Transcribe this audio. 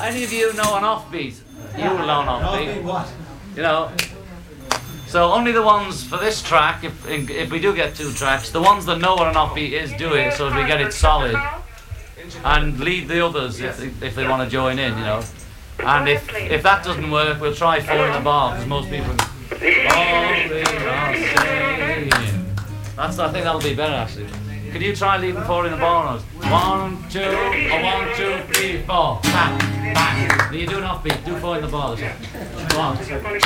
any of you know an offbeat? You will know an offbeat. What? You know. So only the ones for this track, if we do get 2 tracks, the ones that know what an offbeat is, do it so that we get it solid, and lead the others if they want to join in, you know. And if that doesn't work, we'll try 4 in the bar, because most people. I think that'll be better actually. Can you try leading 4 in the bar? 1, 2, or 1, 2, 3, 4. Bang, bang. Then you do an offbeat. Do 4 in the bar. Come on.